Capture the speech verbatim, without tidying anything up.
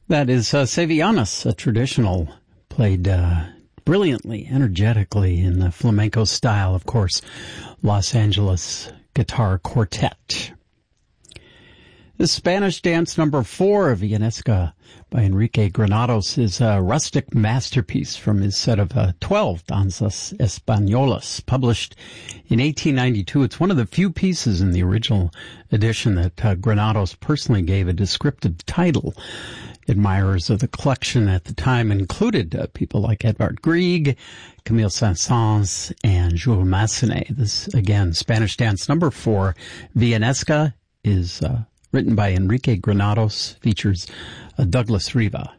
That is uh, Sevillanas, a traditional, played uh, brilliantly, energetically in the flamenco style, of course, Los Angeles Guitar Quartet. The Spanish dance number four, Villanesca, by Enrique Granados, is a rustic masterpiece from his set of uh, twelve danzas españolas, published in eighteen ninety-two. It's one of the few pieces in the original edition that uh, Granados personally gave a descriptive title. Admirers of the collection at the time included uh, people like Edvard Grieg, Camille Saint-Saëns, and Jules Massenet. This, again, Spanish dance number four, Villanesca, is uh, written by Enrique Granados, features uh, Douglas Riva.